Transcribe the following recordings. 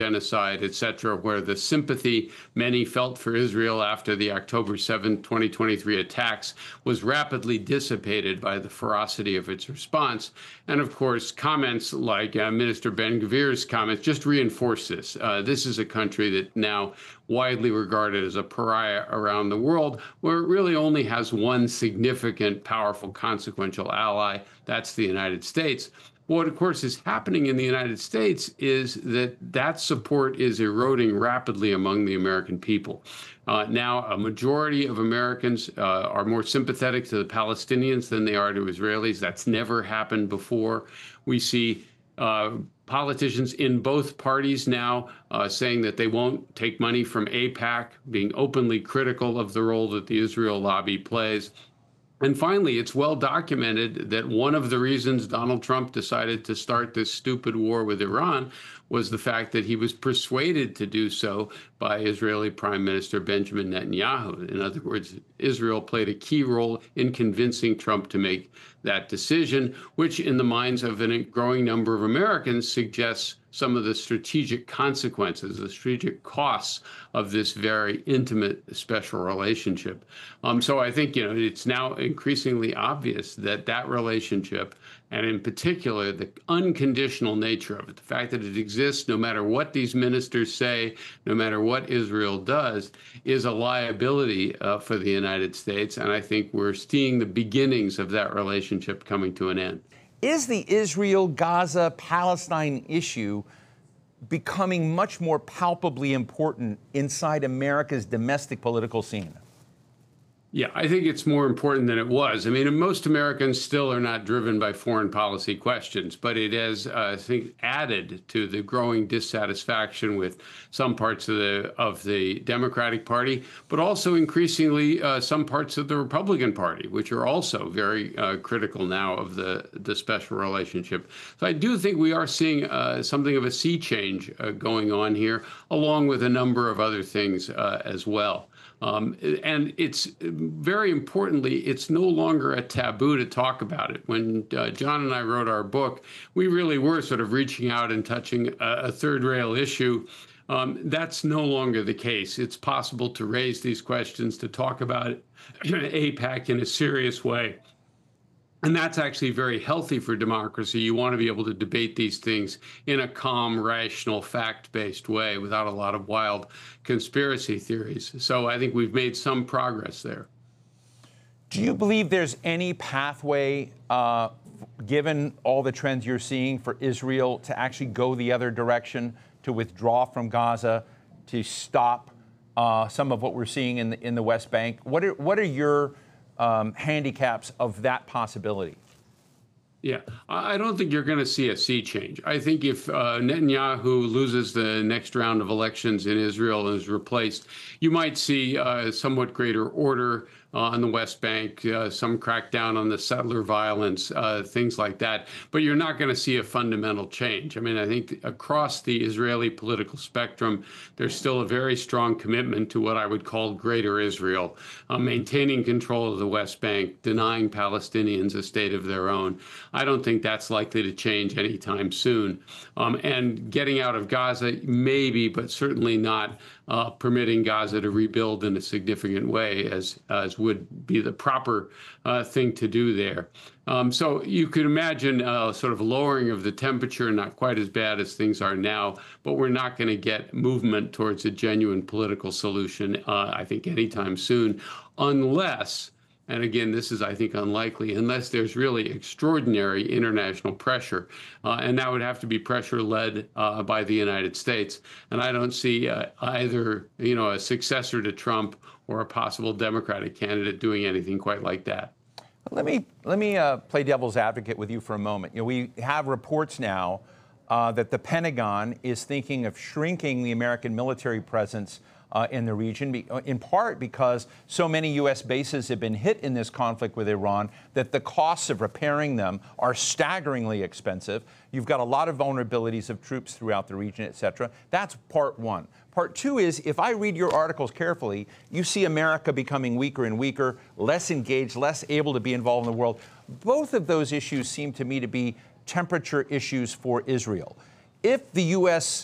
genocide, etc., where the sympathy many felt for Israel after the October 7, 2023 attacks was rapidly dissipated by the ferocity of its response. And of course, comments like Minister Ben-Gvir's comments just reinforce this. This is a country that now widely regarded as a pariah around the world, where it really only has one significant, powerful, consequential ally. That's the United States. What, of course, is happening in the United States is that support is eroding rapidly among the American people. Now, a majority of Americans are more sympathetic to the Palestinians than they are to Israelis. That's never happened before. We see politicians in both parties now saying that they won't take money from AIPAC, being openly critical of the role that the Israel lobby plays. And finally, it's well documented that one of the reasons Donald Trump decided to start this stupid war with Iran was the fact that he was persuaded to do so by Israeli Prime Minister Benjamin Netanyahu. In other words, Israel played a key role in convincing Trump to make that decision, which in the minds of a growing number of Americans suggests some of the strategic consequences, the strategic costs of this very intimate special relationship. So I think, it's now increasingly obvious that that relationship, and in particular, the unconditional nature of it, the fact that it exists no matter what these ministers say, no matter what Israel does, is a liability for the United States. And I think we're seeing the beginnings of that relationship coming to an end. Is the Israel-Gaza-Palestine issue becoming much more palpably important inside America's domestic political scene? Yeah, I think it's more important than it was. I mean, most Americans still are not driven by foreign policy questions, but it has, I think, added to the growing dissatisfaction with some parts of the Democratic Party, but also increasingly some parts of the Republican Party, which are also very critical now of the special relationship. So I do think we are seeing something of a sea change going on here, along with a number of other things as well. And it's very importantly, it's no longer a taboo to talk about it. When John and I wrote our book, we really were sort of reaching out and touching a third rail issue. That's no longer the case. It's possible to raise these questions, to talk about AIPAC in a serious way. And that's actually very healthy for democracy. You want to be able to debate these things in a calm, rational, fact-based way without a lot of wild conspiracy theories. So I think we've made some progress there. Do you believe there's any pathway, given all the trends you're seeing, for Israel to actually go the other direction, to withdraw from Gaza, to stop some of what we're seeing in the West Bank? What are your handicaps of that possibility? Yeah, I don't think you're going to see a sea change. I think if Netanyahu loses the next round of elections in Israel and is replaced, you might see somewhat greater order on the West Bank, some crackdown on the settler violence, things like that. But you're not going to see a fundamental change. I mean, I think across the Israeli political spectrum, there's still a very strong commitment to what I would call Greater Israel, maintaining control of the West Bank, denying Palestinians a state of their own. I don't think that's likely to change anytime soon. And getting out of Gaza, maybe, but certainly not permitting Gaza to rebuild in a significant way, as would be the proper thing to do there. So you could imagine sort of lowering of the temperature, not quite as bad as things are now, but we're not going to get movement towards a genuine political solution, I think, anytime soon, unless, and again, this is, I think, unlikely, unless there's really extraordinary international pressure. And that would have to be pressure led by the United States. And I don't see either, a successor to Trump or a possible Democratic candidate doing anything quite like that. Let me play devil's advocate with you for a moment. We have reports now that the Pentagon is thinking of shrinking the American military presence in the region, in part because so many U.S. bases have been hit in this conflict with Iran that the costs of repairing them are staggeringly expensive. You've got a lot of vulnerabilities of troops throughout the region, et cetera. That's part one. Part two is, if I read your articles carefully, you see America becoming weaker and weaker, less engaged, less able to be involved in the world. Both of those issues seem to me to be temperature issues for Israel. If the U.S.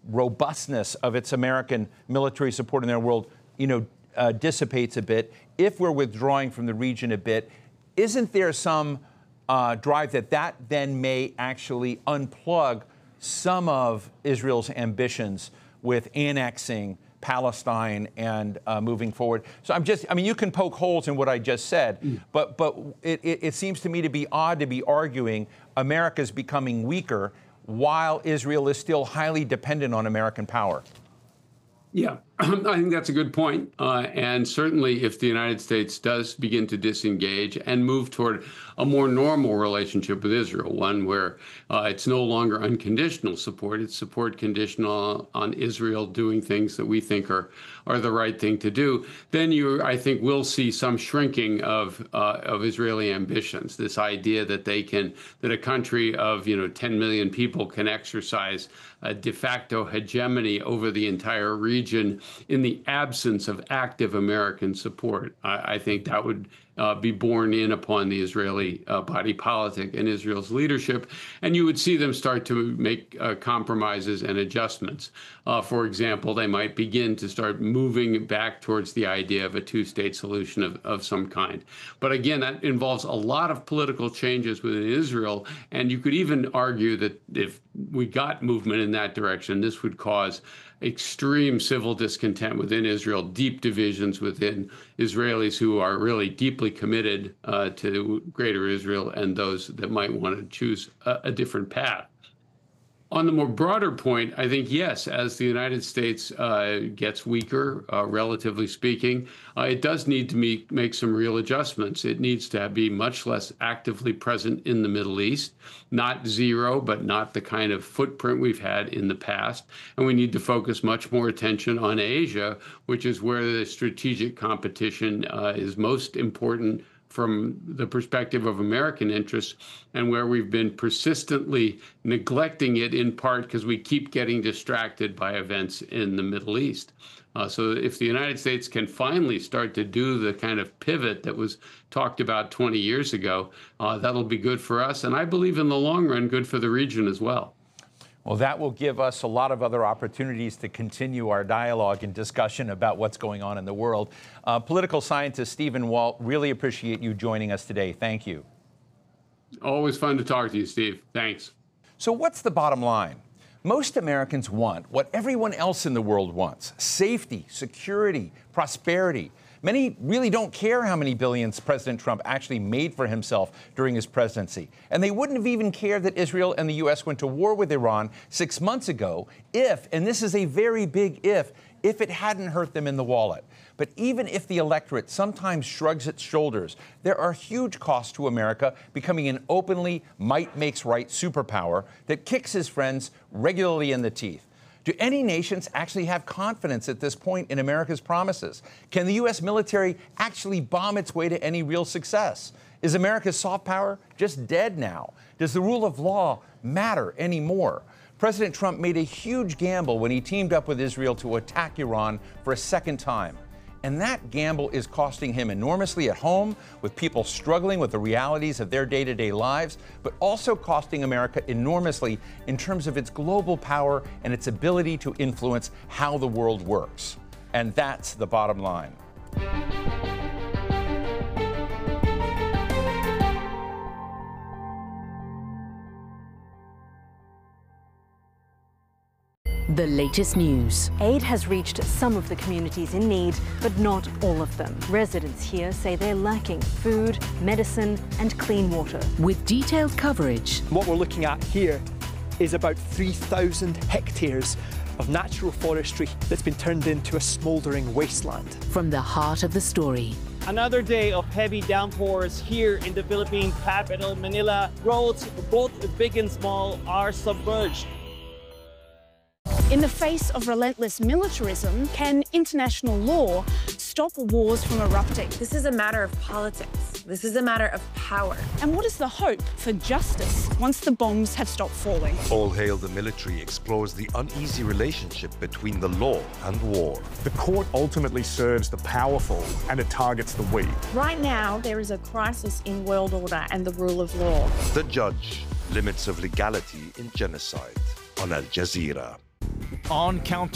robustness of its American military support in their world, dissipates a bit, if we're withdrawing from the region a bit, isn't there some drive that then may actually unplug some of Israel's ambitions with annexing Palestine and moving forward? So you can poke holes in what I just said, but it seems to me to be odd to be arguing America's becoming weaker while Israel is still highly dependent on American power. Yeah, I think that's a good point. And certainly if the United States does begin to disengage and move toward a more normal relationship with Israel, one where it's no longer unconditional support, it's support conditional on Israel doing things that we think are the right thing to do, then I think, will see some shrinking of Israeli ambitions. This idea that a country of 10 million people can exercise a de facto hegemony over the entire region in the absence of active American support. I think that would be borne in upon the Israeli body politic and Israel's leadership, and you would see them start to make compromises and adjustments. For example, they might begin to start moving back towards the idea of a two-state solution of some kind. But again, that involves a lot of political changes within Israel, and you could even argue that if we got movement in that direction, this would cause extreme civil discontent within Israel, deep divisions within Israelis who are really deeply committed to Greater Israel and those that might want to choose a different path. On the more broader point, I think, yes, as the United States gets weaker, relatively speaking, it does need to make some real adjustments. It needs to be much less actively present in the Middle East, not zero, but not the kind of footprint we've had in the past. And we need to focus much more attention on Asia, which is where the strategic competition is most important from the perspective of American interests, and where we've been persistently neglecting it, in part because we keep getting distracted by events in the Middle East. So if the United States can finally start to do the kind of pivot that was talked about 20 years ago, that'll be good for us, and I believe in the long run, good for the region as well. Well, that will give us a lot of other opportunities to continue our dialogue and discussion about what's going on in the world. Political scientist Stephen Walt, really appreciate you joining us today. Thank you. Always fun to talk to you, Steve. Thanks. So what's the bottom line? Most Americans want what everyone else in the world wants: safety, security, prosperity. Many really don't care how many billions President Trump actually made for himself during his presidency. And they wouldn't have even cared that Israel and the U.S. went to war with Iran 6 months ago if, and this is a very big if it hadn't hurt them in the wallet. But even if the electorate sometimes shrugs its shoulders, there are huge costs to America becoming an openly might-makes-right superpower that kicks his friends regularly in the teeth. Do any nations actually have confidence at this point in America's promises? Can the U.S. military actually bomb its way to any real success? Is America's soft power just dead now? Does the rule of law matter anymore? President Trump made a huge gamble when he teamed up with Israel to attack Iran for a second time. And that gamble is costing him enormously at home, with people struggling with the realities of their day-to-day lives, but also costing America enormously in terms of its global power and its ability to influence how the world works. And that's the bottom line. The latest news. Aid has reached some of the communities in need, but not all of them. Residents here say they're lacking food, medicine, and clean water. With detailed coverage. What we're looking at here is about 3,000 hectares of natural forestry that's been turned into a smouldering wasteland. From the heart of the story. Another day of heavy downpours here in the Philippine capital, Manila. Roads, both big and small, are submerged. In the face of relentless militarism, can international law stop wars from erupting? This is a matter of politics. This is a matter of power. And what is the hope for justice once the bombs have stopped falling? All Hail the Military explores the uneasy relationship between the law and war. The court ultimately serves the powerful and it targets the weak. Right now, there is a crisis in world order and the rule of law. The Judge, Limits of Legality in Genocide on Al Jazeera. on counter